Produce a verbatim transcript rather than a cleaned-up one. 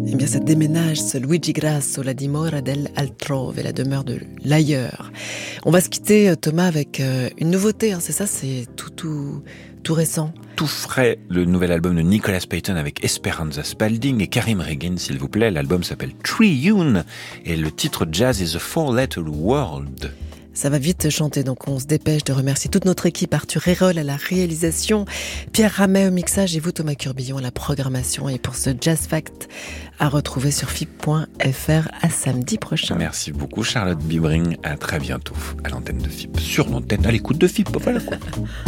Eh bien, ça déménage, ce Luigi Grasso, la dimora dell'altrove, la demeure de l'ailleurs. On va se quitter, Thomas, avec euh, une nouveauté, hein, c'est ça, c'est tout, tout, tout récent. Tout frais, le nouvel album de Nicholas Payton avec Esperanza Spalding et Karim Regan, s'il vous plaît. L'album s'appelle Triune et le titre jazz is a four-letter world. Ça va vite chanter, donc on se dépêche de remercier toute notre équipe, Arthur Hérol à la réalisation, Pierre Ramet au mixage et vous Thomas Curbillon à la programmation. Et pour ce Jazz Fact à retrouver sur F I P point F R, à samedi prochain. Merci beaucoup Charlotte Bibring, à très bientôt à l'antenne de F I P, sur l'antenne, à l'écoute de F I P, voilà quoi.